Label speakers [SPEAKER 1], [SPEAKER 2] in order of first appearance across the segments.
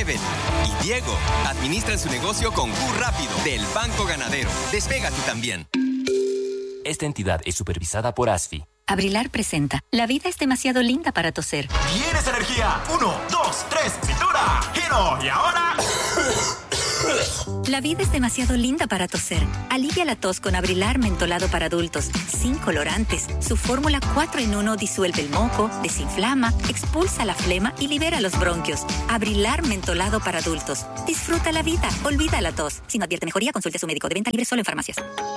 [SPEAKER 1] Evelyn y Diego administran su negocio con Q Rápido del Banco Ganadero. Despega tú también.
[SPEAKER 2] Esta entidad es supervisada por ASFI.
[SPEAKER 3] Abrilar presenta. La vida es demasiado linda para toser.
[SPEAKER 4] ¿Tienes energía? 1, 2, 3, cintura, giro y ahora...
[SPEAKER 3] La vida es demasiado linda para toser. Alivia la tos con Abrilar mentolado para adultos, sin colorantes. Su fórmula 4 en 1 disuelve el moco, desinflama, expulsa la flema y libera los bronquios. Abrilar mentolado para adultos. Disfruta la vida, olvida la tos. Si no advierte mejoría, consulte a su médico. De venta libre solo en farmacias.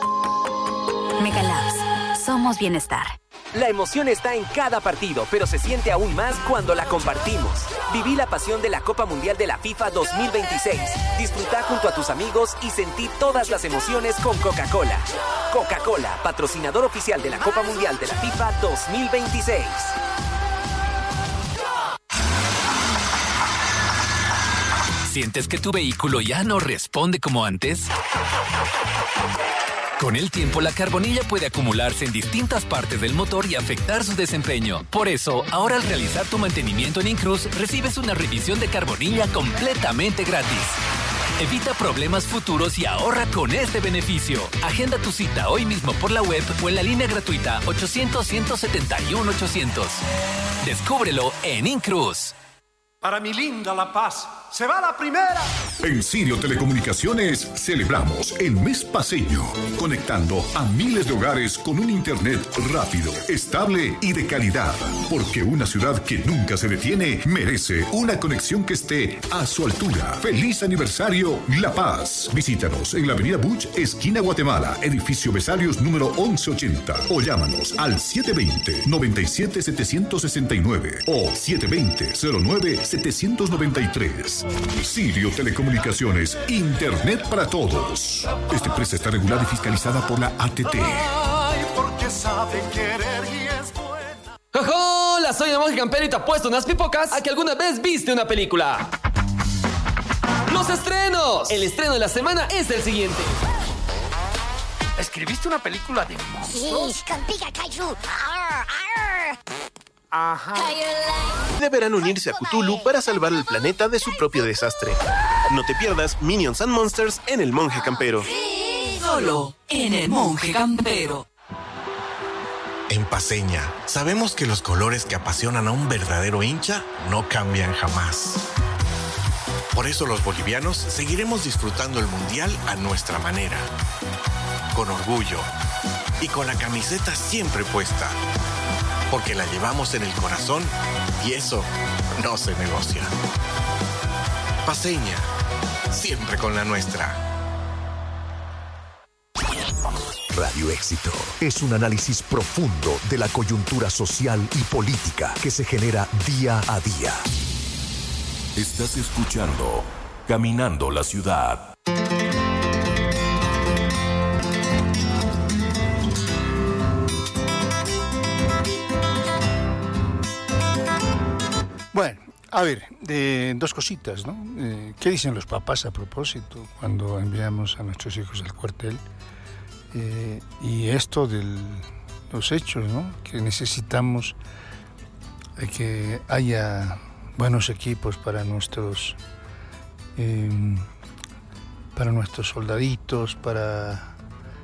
[SPEAKER 5] Megalabs. Somos bienestar.
[SPEAKER 2] La emoción está en cada partido, pero se siente aún más cuando la compartimos. Viví la pasión de la Copa Mundial de la FIFA 2026. Disfruta junto a tus amigos y sentí todas las emociones con Coca-Cola. Coca-Cola, patrocinador oficial de la Copa Mundial de la FIFA 2026.
[SPEAKER 6] ¿Sientes que tu vehículo ya no responde como antes? Con el tiempo, la carbonilla puede acumularse en distintas partes del motor y afectar su desempeño. Por eso, ahora al realizar tu mantenimiento en Incruz, recibes una revisión de carbonilla completamente gratis. Evita problemas futuros y ahorra con este beneficio. Agenda tu cita hoy mismo por la web o en la línea gratuita 800-171-800. Descúbrelo en Incruz.
[SPEAKER 7] Para mi linda La Paz, se va la primera.
[SPEAKER 8] En Sirio Telecomunicaciones celebramos el mes paceño, conectando a miles de hogares con un internet rápido, estable y de calidad. Porque una ciudad que nunca se detiene merece una conexión que esté a su altura. ¡Feliz aniversario, La Paz! Visítanos en la avenida Buch, esquina Guatemala, edificio Besarios número 1180. O llámanos al 720-97-769 o 720-09-793. Sirio Telecomunicaciones, Internet para todos. Esta empresa está regulada y fiscalizada por la ATT.
[SPEAKER 7] Ay, porque sabe querer y es buena.
[SPEAKER 9] ¡Hola! Soy el Monje Campero y te apuesto unas pipocas a que alguna vez viste una película. ¡Los estrenos! El estreno de la semana es el siguiente.
[SPEAKER 7] ¿Escribiste una película de monstruos?
[SPEAKER 10] Sí, con Pika Kaiju. Arr, arr.
[SPEAKER 7] Ajá.
[SPEAKER 11] Deberán unirse a Cthulhu para salvar el planeta de su propio desastre. No te pierdas Minions and Monsters en El Monje Campero.
[SPEAKER 12] Solo en El Monje Campero.
[SPEAKER 13] En Paceña, sabemos que los colores que apasionan a un verdadero hincha no cambian jamás. Por eso los bolivianos seguiremos disfrutando el Mundial a nuestra manera. Con orgullo y con la camiseta siempre puesta. Porque la llevamos en el corazón y eso no se negocia. Paceña, siempre con la nuestra.
[SPEAKER 14] Radio Éxito es un análisis profundo de la coyuntura social y política que se genera día a día.
[SPEAKER 15] Estás escuchando Caminando la Ciudad.
[SPEAKER 16] Bueno, a ver, dos cositas, ¿no? ¿Qué dicen los papás a propósito cuando enviamos a nuestros hijos al cuartel? Y esto de los hechos, ¿no? Que necesitamos que haya buenos equipos para nuestros soldaditos, para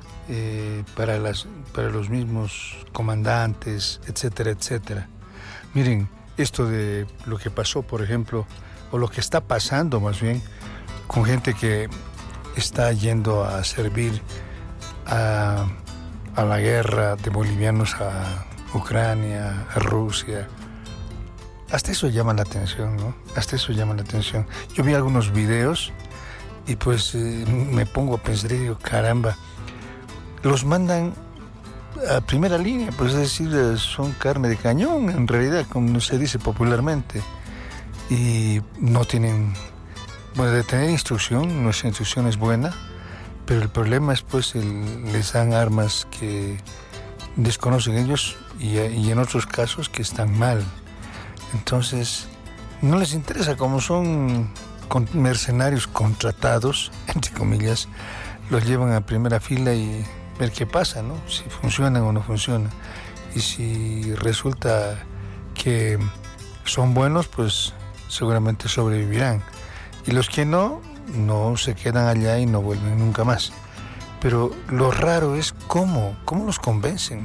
[SPEAKER 16] los mismos comandantes, etcétera, etcétera. Miren, esto de lo que pasó, por ejemplo, o lo que está pasando más bien, con gente que está yendo a servir a la guerra de bolivianos a Ucrania, a Rusia. Hasta eso llama la atención, ¿no? Hasta eso llama la atención. Yo vi algunos videos y pues me pongo a pensar y digo, caramba, los mandan a primera línea, pues es decir, son carne de cañón, en realidad, como se dice popularmente. Y no tienen, bueno, de tener instrucción, nuestra instrucción es buena, pero el problema es pues les dan armas que desconocen ellos y en otros casos que están mal. Entonces, no les interesa, como son mercenarios contratados, entre comillas, los llevan a primera fila y ver qué pasa, ¿no? Si funcionan o no funcionan. Y si resulta que son buenos, pues seguramente sobrevivirán. Y los que no se quedan allá y no vuelven nunca más. Pero lo raro es cómo los convencen,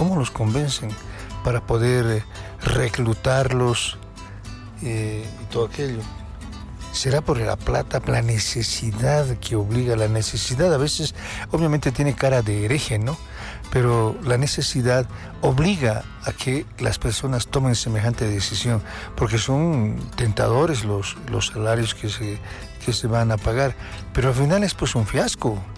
[SPEAKER 16] para poder reclutarlos y todo aquello. ¿Será por la plata, la necesidad que obliga? La necesidad a veces obviamente tiene cara de hereje, ¿no? Pero la necesidad obliga a que las personas tomen semejante decisión, porque son tentadores los salarios que se van a pagar. Pero al final es pues un fiasco.